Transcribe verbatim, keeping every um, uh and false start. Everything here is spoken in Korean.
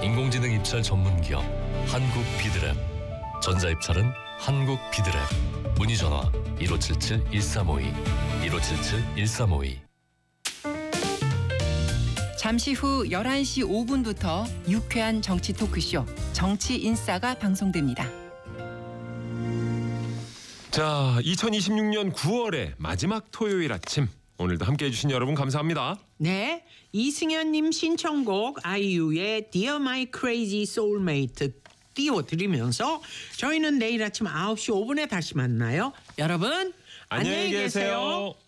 인공지능 입찰 전문 기업 한국 비드랩. 전자 입찰은 한국 비드랩. 문의 전화 일오칠칠 일삼오이 일오칠칠 일삼오이. 잠시 후 열한 시 오 분부터 유쾌한 정치 토크쇼 정치인싸가 방송됩니다. 자, 이천이십육 년 구월의 마지막 토요일 아침, 오늘도 함께해 주신 여러분 감사합니다. 네, 이승현님 신청곡 아이유의 Dear My Crazy Soulmate 띄워드리면서 저희는 내일 아침 아홉 시 오 분에 다시 만나요. 여러분 안녕히 계세요.